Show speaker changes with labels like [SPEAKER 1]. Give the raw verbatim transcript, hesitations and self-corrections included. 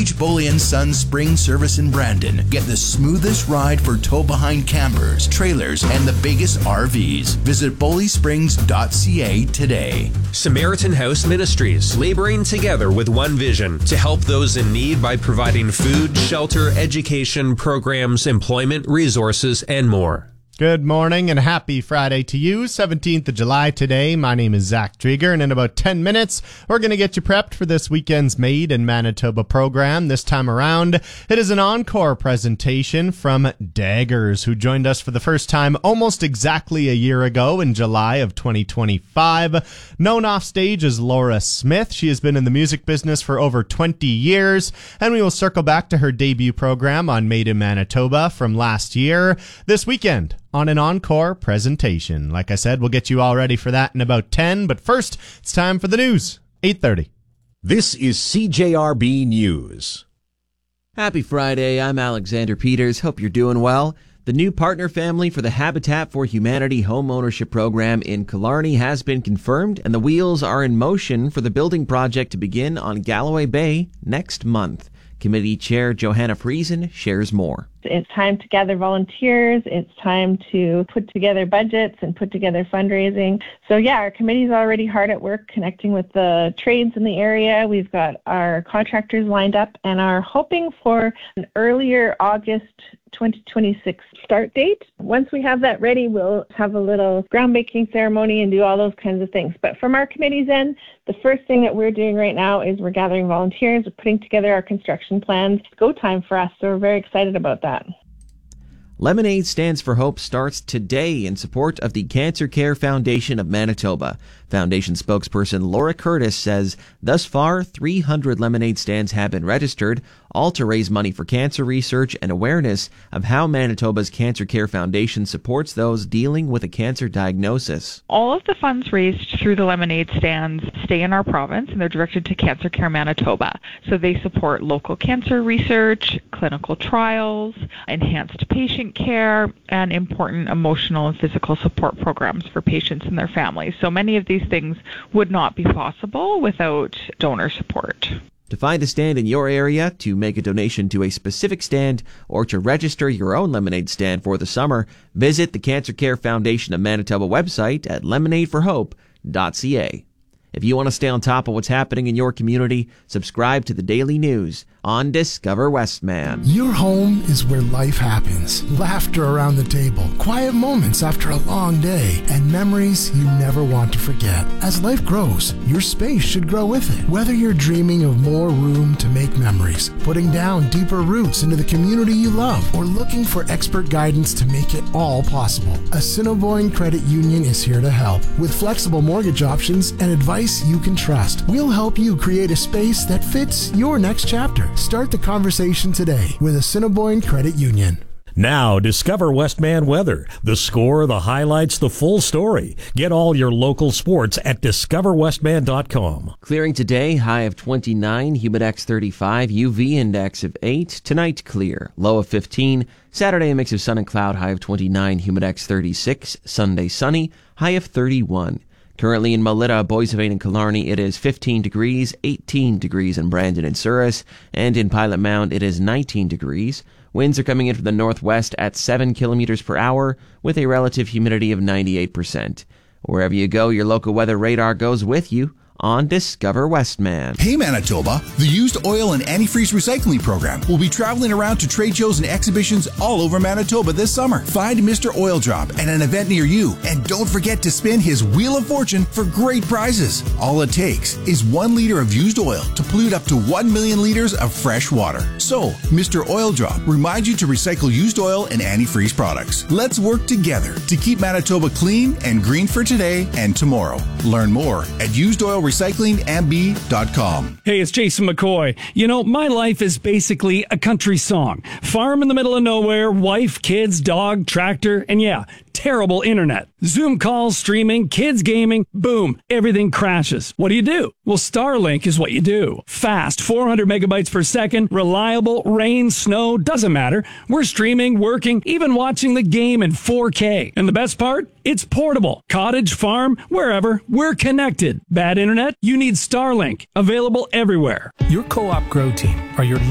[SPEAKER 1] Engage Boley and Sons Spring Service in Brandon. Get the smoothest ride for tow-behind campers, trailers, and the biggest R Vs. Visit boley springs dot c a today.
[SPEAKER 2] Samaritan House Ministries, laboring together with one vision to help those in need by providing food, shelter, education, programs, employment, resources, and more.
[SPEAKER 3] Good morning and happy Friday to you, seventeenth of July today. My name is Zach Drieger, and in about ten minutes, we're going to get you prepped for this weekend's Made in Manitoba program. This time around, it is an encore presentation from Daggers, who joined us for the first time almost exactly a year ago in July of twenty twenty-five. Known off stage as Laura Smith, she has been in the music business for over twenty years, and we will circle back to her debut program on Made in Manitoba from last year this weekend on an encore presentation. Like I said, we'll get you all ready for that in about ten, but first, it's time for the news, eight thirty.
[SPEAKER 4] This is C J R B News.
[SPEAKER 5] Happy Friday, I'm Alexander Peters. Hope you're doing well. The new partner family for the Habitat for Humanity home ownership program in Killarney has been confirmed, and the wheels are in motion for the building project to begin on Galloway Bay next month. Committee Chair Johanna Friesen shares more.
[SPEAKER 6] It's time to gather volunteers. It's time to put together budgets and put together fundraising. So yeah, our committee's already hard at work connecting with the trades in the area. We've got our contractors lined up and are hoping for an earlier August twenty twenty-six start date. Once we have that ready, we'll have a little groundbreaking ceremony and do all those kinds of things. But from our committee's end, the first thing that we're doing right now is we're gathering volunteers, we're putting together our construction plans. It's go time for us, so we're very excited about that.
[SPEAKER 5] Lemonade Stands for Hope starts today in support of the Cancer Care Foundation of Manitoba. Foundation spokesperson Laura Curtis says thus far three hundred lemonade stands have been registered, all to raise money for cancer research and awareness of how Manitoba's Cancer Care Foundation supports those dealing with a cancer diagnosis.
[SPEAKER 7] All of the funds raised through the lemonade stands stay in our province, and they're directed to Cancer Care Manitoba. So they support local cancer research, clinical trials, enhanced patient care, and important emotional and physical support programs for patients and their families. So many of these things would not be possible without donor support.
[SPEAKER 5] To find a stand in your area, to make a donation to a specific stand, or to register your own lemonade stand for the summer, visit the Cancer Care Foundation of Manitoba website at lemonade for hope dot c a. If you want to stay on top of what's happening in your community, subscribe to the Daily News on Discover Westman.
[SPEAKER 8] Your home is where life happens. Laughter around the table, quiet moments after a long day, and memories you never want to forget. As life grows, your space should grow with it. Whether you're dreaming of more room to make memories, putting down deeper roots into the community you love, or looking for expert guidance to make it all possible, Assiniboine Credit Union is here to help. With flexible mortgage options and advice you can trust, we'll help you create a space that fits your next chapter. Start the conversation today with Assiniboine Credit Union.
[SPEAKER 9] Now, discover Westman weather. The score, the highlights, the full story. Get all your local sports at discover westman dot com.
[SPEAKER 5] Clearing today, high of twenty-nine, humidex thirty-five, U V index of eight. Tonight, clear, low of fifteen. Saturday, a mix of sun and cloud, high of twenty-nine, humidex thirty-six. Sunday, sunny, high of thirty-one. Currently in Melita, Boissevain, and Killarney, it is fifteen degrees, eighteen degrees in Brandon and Souris, and in Pilot Mound, it is nineteen degrees. Winds are coming in from the northwest at seven kilometers per hour with a relative humidity of ninety-eight percent. Wherever you go, your local weather radar goes with you on Discover Westman.
[SPEAKER 1] Hey Manitoba, the Used Oil and Antifreeze Recycling Program will be traveling around to trade shows and exhibitions all over Manitoba this summer. Find Mister Oil Drop at an event near you, and don't forget to spin his Wheel of Fortune for great prizes. All it takes is one liter of used oil to pollute up to one million liters of fresh water. So, Mister Oil Drop reminds you to recycle used oil and antifreeze products. Let's work together to keep Manitoba clean and green for today and tomorrow. Learn more at used oil recycling m b dot com.
[SPEAKER 10] Hey, it's Jason McCoy. You know, my life is basically a country song. Farm in the middle of nowhere, wife, kids, dog, tractor, and yeah, terrible internet. Zoom calls, streaming, kids gaming, boom, everything crashes. What do you do? Well, Starlink is what you do. Fast, four hundred megabytes per second, reliable, rain, snow, doesn't matter. We're streaming, working, even watching the game in four K. And the best part? It's portable. Cottage, farm, wherever, we're connected. Bad internet? You need Starlink. Available everywhere.
[SPEAKER 11] Your Co-op Grow Team are your